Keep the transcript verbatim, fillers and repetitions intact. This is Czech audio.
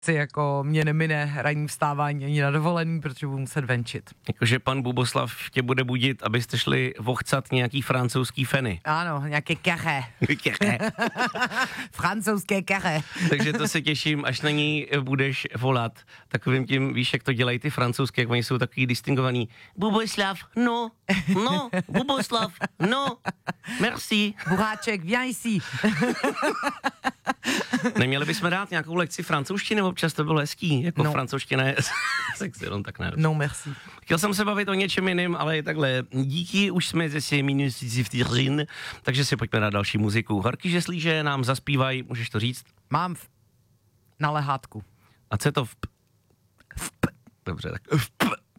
si jako mě nemine ranní vstávání ani na dovolený, protože budu muset venčit. Jakože pan Buboslav tě bude budit, abyste šli vochcat nějaký francouzský feny. Ano, nějaké kaře. Francouzské kaře. Takže to se těším, až na ní budeš volat. Takovým tím, víš, jak to dělají ty francouzské, jak oni jsou takový distingovaný. Buboslav, no, no, Buboslav, no, merci. Buráček, viens ici. Neměli bychom dát nějakou lekci francouzštiny, občas to bylo hezký, jako no. Francouzština je sexy, no tak ne. No merci. Chtěl jsem se bavit o něčem jiným, ale je takhle. Díky, už jsme ze si minus vteřin, takže si pojďme na další muziku. Horky žeslíže nám zaspívají, můžeš to říct? Mám v... na lehátku. A co je to v... v... Dobře, tak v...